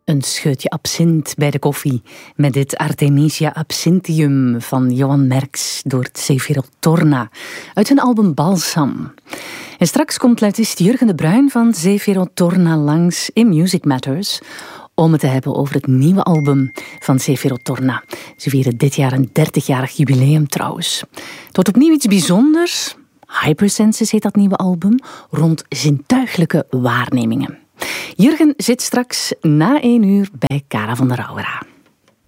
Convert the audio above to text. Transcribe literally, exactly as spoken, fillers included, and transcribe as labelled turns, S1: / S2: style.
S1: Een scheutje absint bij de koffie met dit Artemisia Absinthium van Johan Merks door Zephyrottorna uit hun album Balsam. En straks komt luitist Jurgen de Bruin van Zephyrottorna langs in Music Matters om het te hebben over het nieuwe album van Zephyrottorna. Ze vieren dit jaar een dertigjarig jubileum trouwens. Het wordt opnieuw iets bijzonders. Hypersenses heet dat nieuwe album, rond zintuiglijke waarnemingen. Jurgen zit straks na één uur bij Cara van der Rauwera.